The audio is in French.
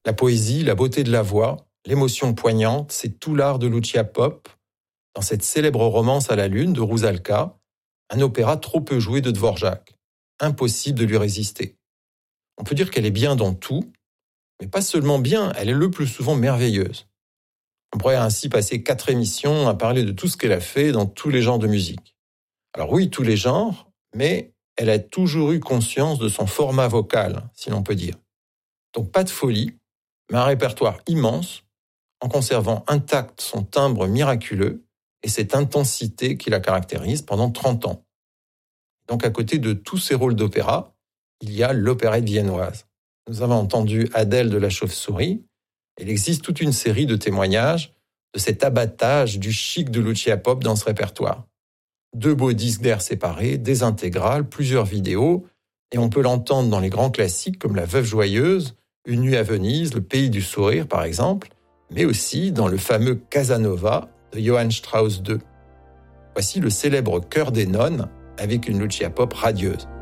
La poésie, la beauté de la voix, l'émotion poignante, c'est tout l'art de Lucia Pop dans cette célèbre romance à la lune de Rusalka, un opéra trop peu joué de Dvorak. Impossible de lui résister. On peut dire qu'elle est bien dans tout, mais pas seulement bien, elle est le plus souvent merveilleuse. On pourrait ainsi passer 4 émissions à parler de tout ce qu'elle a fait dans tous les genres de musique. Alors oui, tous les genres, mais elle a toujours eu conscience de son format vocal, si l'on peut dire. Donc pas de folie, mais un répertoire immense, en conservant intact son timbre miraculeux et cette intensité qui la caractérise pendant 30 ans. Donc à côté de tous ces rôles d'opéra, il y a l'opérette viennoise. Nous avons entendu Adèle de la Chauve-souris. Il existe toute une série de témoignages de cet abattage du chic de Lucia Pop dans ce répertoire. 2 beaux disques d'air séparés, des intégrales, plusieurs vidéos, et on peut l'entendre dans les grands classiques comme La Veuve joyeuse, Une nuit à Venise, Le pays du sourire par exemple, mais aussi dans le fameux Casanova de Johann Strauss II. Voici le célèbre Chœur des nonnes avec une Lucia Pop radieuse.